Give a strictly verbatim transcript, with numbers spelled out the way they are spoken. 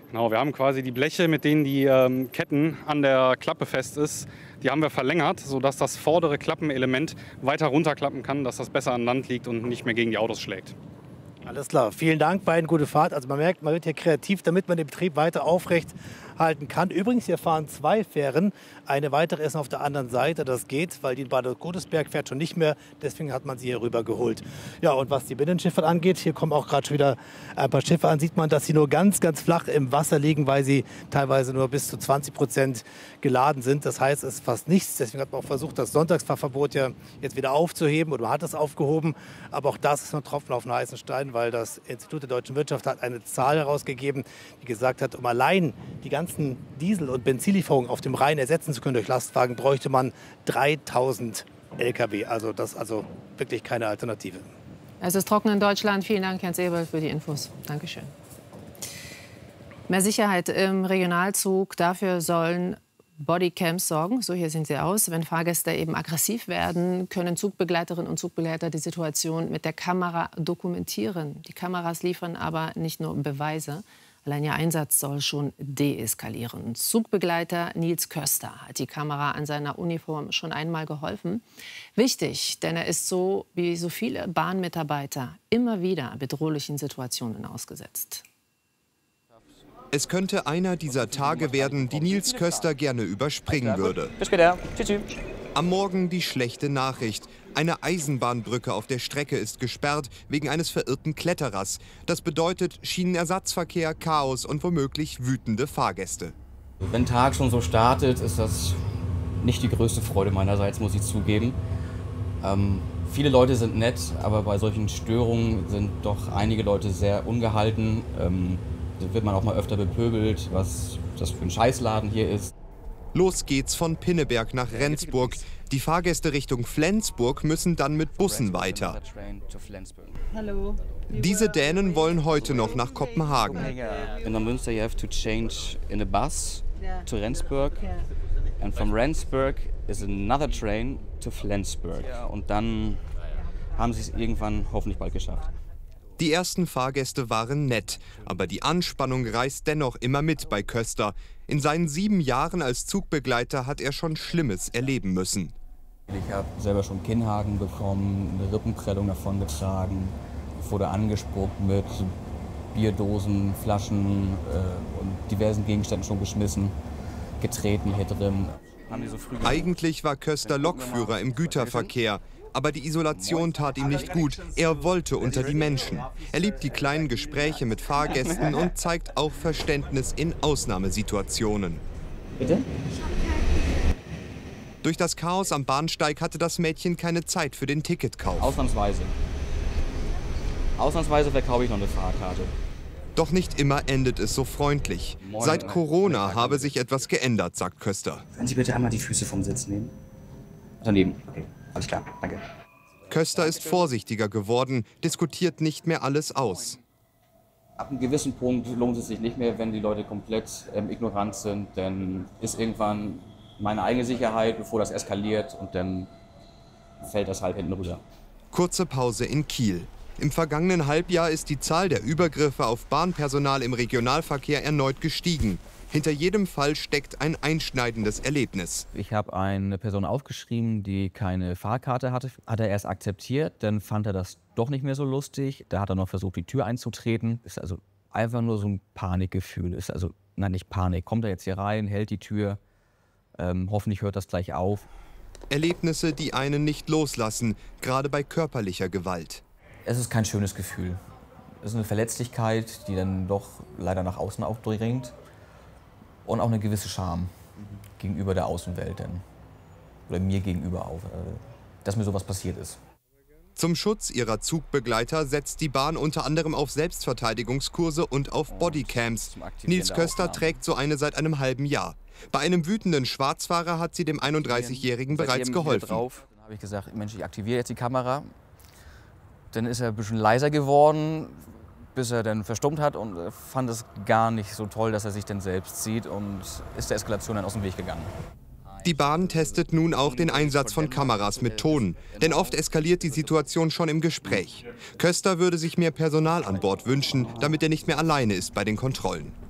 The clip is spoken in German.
Genau, wir haben quasi die Bleche, mit denen die ähm, Ketten an der Klappe fest ist, die haben wir verlängert, sodass das vordere Klappenelement weiter runterklappen kann, dass das besser an Land liegt und nicht mehr gegen die Autos schlägt. Alles klar, vielen Dank, beiden gute Fahrt. Also man merkt, man wird hier kreativ, damit man den Betrieb weiter aufrecht halten kann. Übrigens, hier fahren zwei Fähren, eine weitere ist auf der anderen Seite. Das geht, weil die in Bad Godesberg fährt schon nicht mehr, deswegen hat man sie hier rüber geholt. Ja, und was die Binnenschifffahrt angeht, hier kommen auch gerade schon wieder ein paar Schiffe an, sieht man, dass sie nur ganz, ganz flach im Wasser liegen, weil sie teilweise nur bis zu zwanzig Prozent geladen sind. Das heißt, es ist fast nichts. Deswegen hat man auch versucht, das Sonntagsfahrverbot ja jetzt wieder aufzuheben, oder man hat es aufgehoben. Aber auch das ist nur ein Tropfen auf den heißen Stein, weil das Institut der deutschen Wirtschaft hat eine Zahl herausgegeben, die gesagt hat, um allein die ganzen Diesel- und Benzillieferungen auf dem Rhein ersetzen zu können durch Lastwagen, bräuchte man dreitausend L K W. Also das ist also wirklich keine Alternative. Es ist trocken in Deutschland. Vielen Dank, Herrn Sebel, für die Infos. Dankeschön. Mehr Sicherheit im Regionalzug. Dafür sollen Bodycams sorgen, so hier sehen sie aus. Wenn Fahrgäste eben aggressiv werden, können Zugbegleiterinnen und Zugbegleiter die Situation mit der Kamera dokumentieren. Die Kameras liefern aber nicht nur Beweise. Allein ihr Einsatz soll schon deeskalieren. Zugbegleiter Nils Köster hat die Kamera an seiner Uniform schon einmal geholfen. Wichtig, denn er ist so wie so viele Bahnmitarbeiter immer wieder bedrohlichen Situationen ausgesetzt. Es könnte einer dieser Tage werden, die Nils Köster gerne überspringen würde. Bis später. Tschüss. Am Morgen die schlechte Nachricht. Eine Eisenbahnbrücke auf der Strecke ist gesperrt wegen eines verirrten Kletterers. Das bedeutet Schienenersatzverkehr, Chaos und womöglich wütende Fahrgäste. Wenn der Tag schon so startet, ist das nicht die größte Freude meinerseits, muss ich zugeben. Ähm, viele Leute sind nett, aber bei solchen Störungen sind doch einige Leute sehr ungehalten. Ähm, da wird man auch mal öfter bepöbelt, was das für ein Scheißladen hier ist. Los geht's von Pinneberg nach Rendsburg. Die Fahrgäste Richtung Flensburg müssen dann mit Bussen weiter. Diese Dänen wollen heute noch nach Kopenhagen. In Münster you have to change in a bus to Rendsburg. And from Rendsburg is another train to Flensburg. Und dann haben sie es irgendwann hoffentlich bald geschafft. Die ersten Fahrgäste waren nett, aber die Anspannung reißt dennoch immer mit bei Köster. In seinen sieben Jahren als Zugbegleiter hat er schon Schlimmes erleben müssen. Ich habe selber schon Kinnhaken bekommen, eine Rippenprellung davongetragen, wurde angespuckt mit Bierdosen, Flaschen äh, und diversen Gegenständen schon geschmissen, getreten hier drin. Eigentlich war Köster Lokführer im Güterverkehr. Aber die Isolation tat ihm nicht gut. Er wollte unter die Menschen. Er liebt die kleinen Gespräche mit Fahrgästen und zeigt auch Verständnis in Ausnahmesituationen. Bitte? Durch das Chaos am Bahnsteig hatte das Mädchen keine Zeit für den Ticketkauf. Ausnahmsweise. Ausnahmsweise verkaufe ich noch eine Fahrkarte. Doch nicht immer endet es so freundlich. Seit Corona habe sich etwas geändert, sagt Köster. Können Sie bitte einmal die Füße vom Sitz nehmen? Daneben. Okay. Alles klar, danke. Köster ist vorsichtiger geworden, diskutiert nicht mehr alles aus. Ab einem gewissen Punkt lohnt es sich nicht mehr, wenn die Leute komplett ähm, ignorant sind. Dann ist irgendwann meine eigene Sicherheit, bevor das eskaliert, und dann fällt das halt hinten rüber. Kurze Pause in Kiel. Im vergangenen Halbjahr ist die Zahl der Übergriffe auf Bahnpersonal im Regionalverkehr erneut gestiegen. Hinter jedem Fall steckt ein einschneidendes Erlebnis. Ich habe eine Person aufgeschrieben, die keine Fahrkarte hatte. Hat er erst akzeptiert, dann fand er das doch nicht mehr so lustig. Da hat er noch versucht, die Tür einzutreten. Ist also einfach nur so ein Panikgefühl. Ist also, nein, nicht Panik. Kommt er jetzt hier rein, hält die Tür, ähm, hoffentlich hört das gleich auf. Erlebnisse, die einen nicht loslassen, gerade bei körperlicher Gewalt. Es ist kein schönes Gefühl. Es ist eine Verletzlichkeit, die dann doch leider nach außen aufdringt. Und auch eine gewisse Scham gegenüber der Außenwelt, denn, oder mir gegenüber auch, dass mir sowas passiert ist. Zum Schutz ihrer Zugbegleiter setzt die Bahn unter anderem auf Selbstverteidigungskurse und auf Bodycams. Nils Köster trägt so eine seit einem halben Jahr. Bei einem wütenden Schwarzfahrer hat sie dem einunddreißigjährigen bereits geholfen. Dann habe ich gesagt, Mensch, ich aktiviere jetzt die Kamera. Dann ist er ein bisschen leiser geworden, bis er dann verstummt hat, und fand es gar nicht so toll, dass er sich dann selbst sieht, und ist der Eskalation dann aus dem Weg gegangen. Die Bahn testet nun auch den Einsatz von Kameras mit Ton, denn oft eskaliert die Situation schon im Gespräch. Köster würde sich mehr Personal an Bord wünschen, damit er nicht mehr alleine ist bei den Kontrollen.